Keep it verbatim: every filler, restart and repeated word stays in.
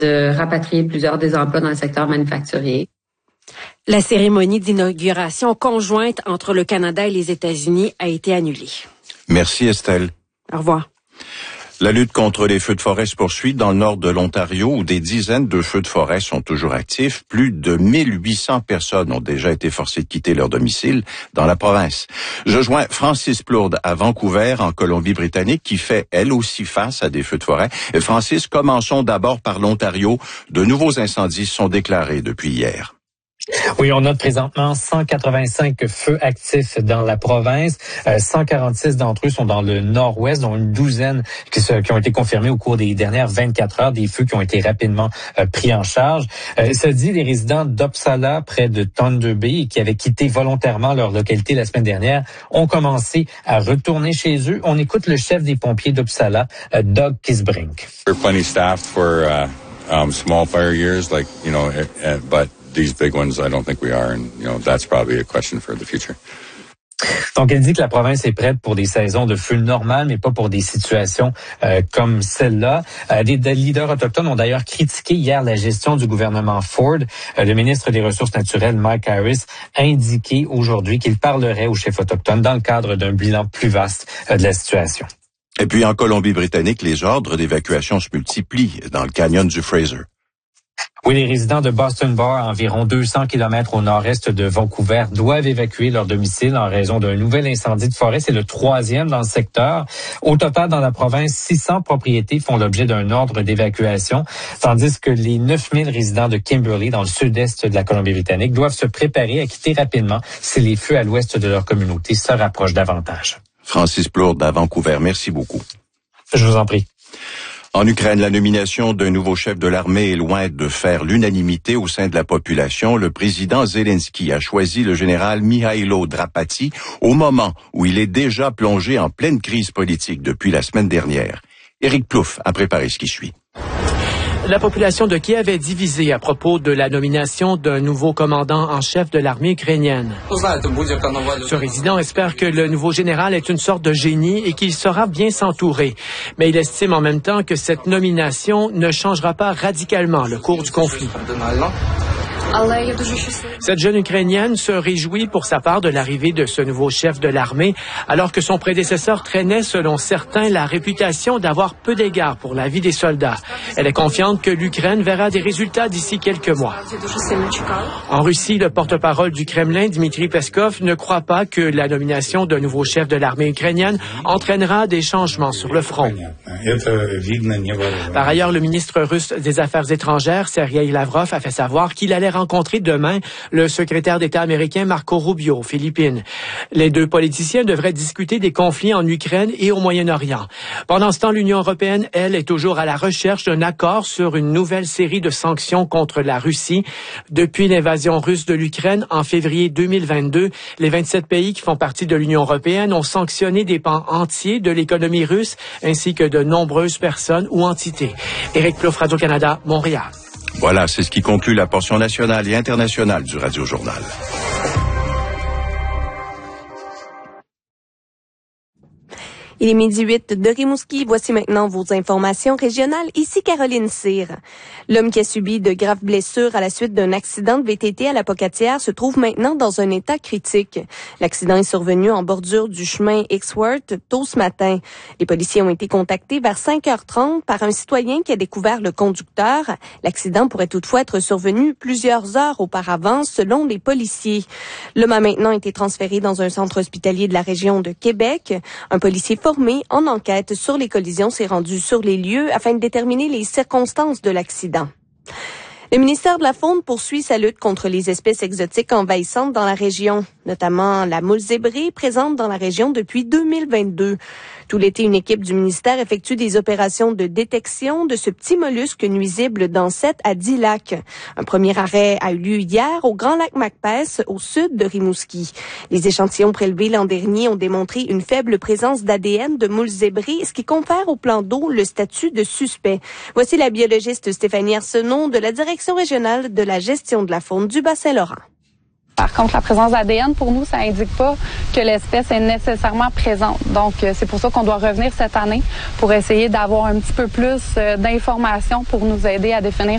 de rapatrier plusieurs des emplois dans le secteur manufacturier. La cérémonie d'inauguration conjointe entre le Canada et les États-Unis a été annulée. Merci Estelle. Au revoir. La lutte contre les feux de forêt se poursuit dans le nord de l'Ontario où des dizaines de feux de forêt sont toujours actifs. Plus de mille huit cents personnes ont déjà été forcées de quitter leur domicile dans la province. Je joins Francis Plourde à Vancouver, en Colombie-Britannique, qui fait elle aussi face à des feux de forêt. Et Francis, commençons d'abord par l'Ontario. De nouveaux incendies sont déclarés depuis hier. Oui, on note présentement cent quatre-vingt-cinq feux actifs dans la province. Euh, cent quarante-six d'entre eux sont dans le nord-ouest, dont une douzaine qui, se, qui ont été confirmés au cours des dernières vingt-quatre heures, des feux qui ont été rapidement euh, pris en charge. Euh, ça dit, les résidents d'Uppsala, près de Thunder Bay, qui avaient quitté volontairement leur localité la semaine dernière, ont commencé à retourner chez eux. On écoute le chef des pompiers d'Uppsala, euh, Doug Kisbrink. We're plenty staffed for uh, um, small fire years, like, you know, uh, but these big ones, I don't think we are, and you know that's probably a question for the future. Donc, elle dit que la province est prête pour des saisons de feu normales, mais pas pour des situations euh, comme celle-là. Euh, des, des leaders autochtones ont d'ailleurs critiqué hier la gestion du gouvernement Ford. Euh, le ministre des Ressources naturelles, Mike Harris, a indiqué aujourd'hui qu'il parlerait aux chefs autochtones dans le cadre d'un bilan plus vaste euh, de la situation. Et puis, en Colombie-Britannique, les ordres d'évacuation se multiplient dans le canyon du Fraser. Oui, les résidents de Boston Bar, à environ deux cents kilomètres au nord-est de Vancouver, doivent évacuer leur domicile en raison d'un nouvel incendie de forêt. C'est le troisième dans le secteur. Au total, dans la province, six cents propriétés font l'objet d'un ordre d'évacuation, tandis que les neuf mille résidents de Kimberley, dans le sud-est de la Colombie-Britannique, doivent se préparer à quitter rapidement si les feux à l'ouest de leur communauté se rapprochent davantage. Francis Plourde à Vancouver, merci beaucoup. Je vous en prie. En Ukraine, la nomination d'un nouveau chef de l'armée est loin de faire l'unanimité au sein de la population. Le président Zelensky a choisi le général Mihailo Drapati au moment où il est déjà plongé en pleine crise politique depuis la semaine dernière. Éric Plouffe a préparé ce qui suit. La population de Kiev est divisée à propos de la nomination d'un nouveau commandant en chef de l'armée ukrainienne. Ce résident espère que le nouveau général est une sorte de génie et qu'il saura bien s'entourer. Mais il estime en même temps que cette nomination ne changera pas radicalement le cours du conflit. Cette jeune Ukrainienne se réjouit pour sa part de l'arrivée de ce nouveau chef de l'armée, alors que son prédécesseur traînait, selon certains, la réputation d'avoir peu d'égard pour la vie des soldats. Elle est confiante que l'Ukraine verra des résultats d'ici quelques mois. En Russie, le porte-parole du Kremlin, Dmitri Peskov, ne croit pas que la nomination d'un nouveau chef de l'armée ukrainienne entraînera des changements sur le front. Par ailleurs, le ministre russe des Affaires étrangères, Sergei Lavrov, a fait savoir qu'il allait rencontrer demain le secrétaire d'État américain Marco Rubio aux Philippines. Les deux politiciens devraient discuter des conflits en Ukraine et au Moyen-Orient. Pendant ce temps, l'Union européenne, elle, est toujours à la recherche d'un accord sur une nouvelle série de sanctions contre la Russie. Depuis l'invasion russe de l'Ukraine en février deux mille vingt-deux, les vingt-sept pays qui font partie de l'Union européenne ont sanctionné des pans entiers de l'économie russe ainsi que de nombreuses personnes ou entités. Éric Plouffe, Radio-Canada, Montréal. Voilà, c'est ce qui conclut la portion nationale et internationale du Radio-Journal. Il est midi huit de Rimouski. Voici maintenant vos informations régionales. Ici Caroline Cyr. L'homme qui a subi de graves blessures à la suite d'un accident de V T T à la Pocatière se trouve maintenant dans un état critique. L'accident est survenu en bordure du chemin Exworth tôt ce matin. Les policiers ont été contactés vers cinq heures trente par un citoyen qui a découvert le conducteur. L'accident pourrait toutefois être survenu plusieurs heures auparavant, selon les policiers. L'homme a maintenant été transféré dans un centre hospitalier de la région de Québec. Un policier formé en enquête sur les collisions s'est rendu sur les lieux afin de déterminer les circonstances de l'accident. Le ministère de la Faune poursuit sa lutte contre les espèces exotiques envahissantes dans la région, notamment la moule zébrée présente dans la région depuis deux mille vingt-deux. Tout l'été, une équipe du ministère effectue des opérations de détection de ce petit mollusque nuisible dans sept à dix lacs. Un premier arrêt a eu lieu hier au Grand Lac Macpeth, au sud de Rimouski. Les échantillons prélevés l'an dernier ont démontré une faible présence d'A D N de moules zébrées, ce qui confère au plan d'eau le statut de suspect. Voici la biologiste Stéphanie Arsenault de la Direction régionale de la gestion de la faune du Bas-Saint-Laurent. Par contre, la présence d'A D N, pour nous, ça indique pas que l'espèce est nécessairement présente. Donc, c'est pour ça qu'on doit revenir cette année pour essayer d'avoir un petit peu plus d'informations pour nous aider à définir